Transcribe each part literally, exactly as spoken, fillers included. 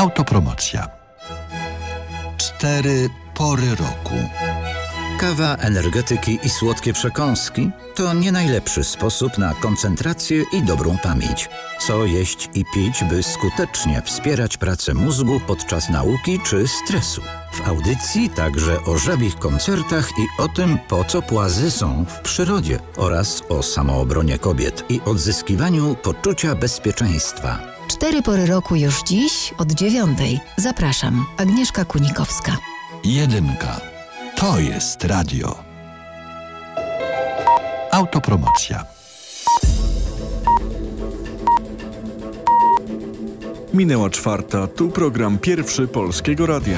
Autopromocja. Cztery pory roku. Kawa, energetyki i słodkie przekąski to nie najlepszy sposób na koncentrację i dobrą pamięć. Co jeść i pić, by skutecznie wspierać pracę mózgu podczas nauki czy stresu? W audycji także o żabich koncertach i o tym, po co płazy są w przyrodzie, oraz o samoobronie kobiet i odzyskiwaniu poczucia bezpieczeństwa. Cztery pory roku już dziś od dziewiątej. Zapraszam, Agnieszka Kunikowska. Jedynka. To jest radio. Autopromocja. Minęła czwarta. Tu program pierwszy Polskiego Radia.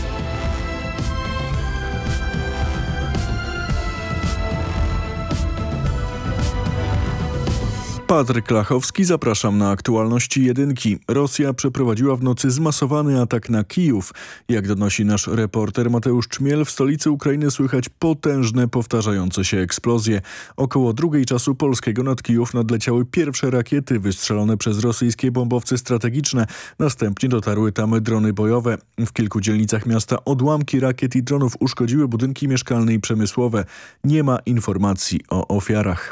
Patryk Lachowski, zapraszam na aktualności jedynki. Rosja przeprowadziła w nocy zmasowany atak na Kijów. Jak donosi nasz reporter Mateusz Czmiel, w stolicy Ukrainy słychać potężne, powtarzające się eksplozje. Około drugiej czasu polskiego nad Kijów nadleciały pierwsze rakiety wystrzelone przez rosyjskie bombowce strategiczne. Następnie dotarły tam drony bojowe. W kilku dzielnicach miasta odłamki rakiet i dronów uszkodziły budynki mieszkalne i przemysłowe. Nie ma informacji o ofiarach.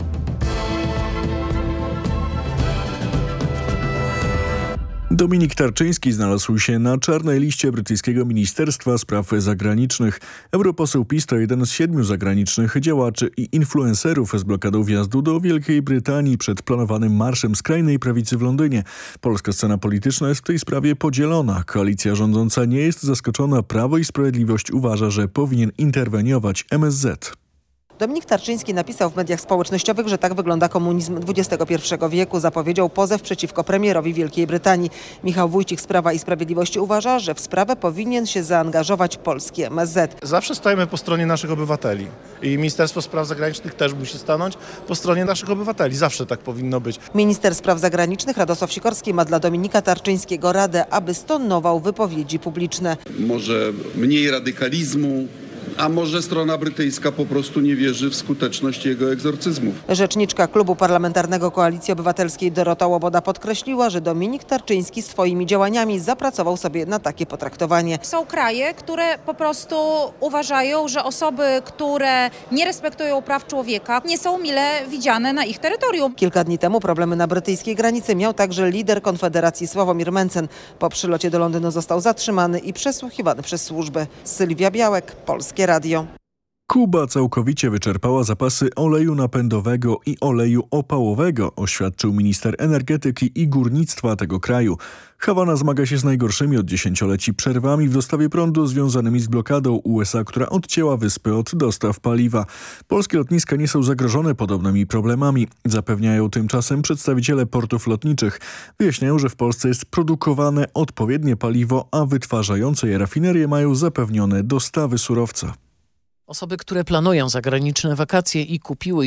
Dominik Tarczyński znalazł się na czarnej liście brytyjskiego Ministerstwa Spraw Zagranicznych. Europoseł PiS to jeden z siedmiu zagranicznych działaczy i influencerów z blokadą wjazdu do Wielkiej Brytanii przed planowanym marszem skrajnej prawicy w Londynie. Polska scena polityczna jest w tej sprawie podzielona. Koalicja rządząca nie jest zaskoczona. Prawo i Sprawiedliwość uważa, że powinien interweniować M S Z. Dominik Tarczyński napisał w mediach społecznościowych, że tak wygląda komunizm dwudziestego pierwszego wieku. Zapowiedział pozew przeciwko premierowi Wielkiej Brytanii. Michał Wójcik z Prawa i Sprawiedliwości uważa, że w sprawę powinien się zaangażować polski M S Z. Zawsze stajemy po stronie naszych obywateli i Ministerstwo Spraw Zagranicznych też musi stanąć po stronie naszych obywateli. Zawsze tak powinno być. Minister Spraw Zagranicznych Radosław Sikorski ma dla Dominika Tarczyńskiego radę, aby stonował wypowiedzi publiczne. Może mniej radykalizmu, a może strona brytyjska po prostu nie wierzy w skuteczność jego egzorcyzmów. Rzeczniczka Klubu Parlamentarnego Koalicji Obywatelskiej Dorota Łoboda podkreśliła, że Dominik Tarczyński swoimi działaniami zapracował sobie na takie potraktowanie. Są kraje, które po prostu uważają, że osoby, które nie respektują praw człowieka, nie są mile widziane na ich terytorium. Kilka dni temu problemy na brytyjskiej granicy miał także lider Konfederacji Sławomir Mencen. Po przylocie do Londynu został zatrzymany i przesłuchiwany przez służby. Sylwia Białek, Polskie Radio. Kuba całkowicie wyczerpała zapasy oleju napędowego i oleju opałowego, oświadczył minister energetyki i górnictwa tego kraju. Hawana zmaga się z najgorszymi od dziesięcioleci przerwami w dostawie prądu związanymi z blokadą U S A, która odcięła wyspy od dostaw paliwa. Polskie lotniska nie są zagrożone podobnymi problemami, zapewniają tymczasem przedstawiciele portów lotniczych. Wyjaśniają, że w Polsce jest produkowane odpowiednie paliwo, a wytwarzające je rafinerie mają zapewnione dostawy surowca. Osoby, które planują zagraniczne wakacje i kupiły